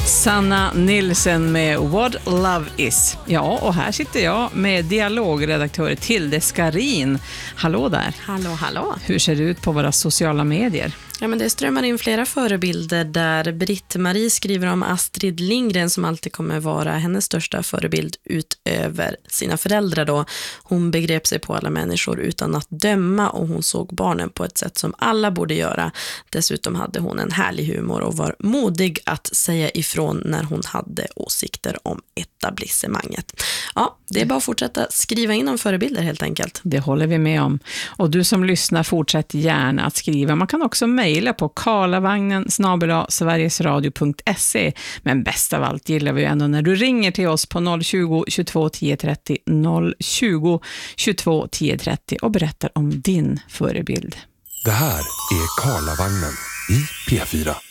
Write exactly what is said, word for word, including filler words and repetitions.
Sanna Nilsson med What Love Is. Ja, och här sitter jag med dialogredaktör Tilde Skarin. Hallå där. Hallå, hallå. Hur ser det ut på våra sociala medier? Ja, men det strömmar in flera förebilder där Britt-Marie skriver om Astrid Lindgren som alltid kommer vara hennes största förebild utöver sina föräldrar då. Hon begrep sig på alla människor utan att döma och hon såg barnen på ett sätt som alla borde göra. Dessutom hade hon en härlig humor och var modig att säga ifrån när hon hade åsikter om etablissemanget. Ja, det är bara att fortsätta skriva in om förebilder helt enkelt. Det håller vi med om. Och du som lyssnar, fortsätt gärna att skriva. Man kan också mejla på karlavagnen snabel-a sverigesradio punkt se. Men bäst av allt gillar vi ändå när du ringer till oss på noll tjugo, tjugotvå, tio trettio noll tjugo, tjugotvå, tio trettio och berättar om din förebild. Det här är Karlavagnen i P fyra.